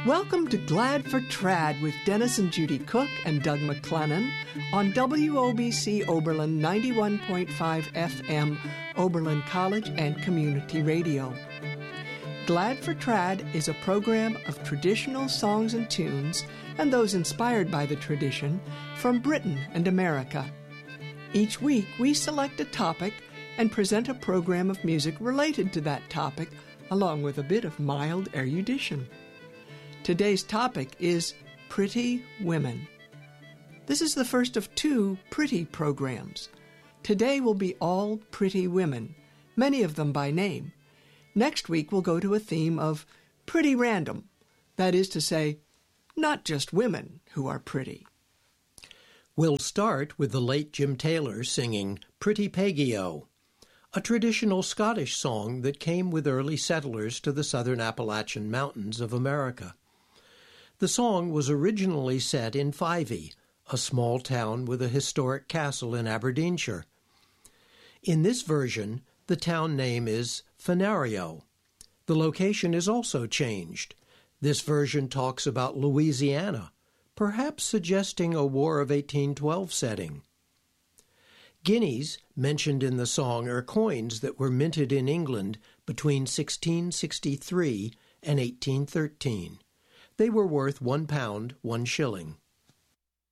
Welcome to Glad for Trad with Dennis and Judy Cook and Doug McLennan on WOBC Oberlin 91.5 FM, Oberlin College and Community Radio. Glad for Trad is a program of traditional songs and tunes, and those inspired by the tradition, from Britain and America. Each week we select a topic and present a program of music related to that topic, along with a bit of mild erudition. Today's topic is Pretty Women. This is the first of two Pretty programs. Today will be all pretty women, many of them by name. Next week we'll go to a theme of pretty random, that is to say, not just women who are pretty. We'll start with the late Jim Taylor singing Pretty Peggy-O, a traditional Scottish song that came with early settlers to the southern Appalachian Mountains of America. The song was originally set in Fyvie, a small town with a historic castle in Aberdeenshire. In this version, the town name is Fenario. The location is also changed. This version talks about Louisiana, perhaps suggesting a War of 1812 setting. Guineas mentioned in the song are coins that were minted in England between 1663 and 1813. They were worth £1, 1 shilling.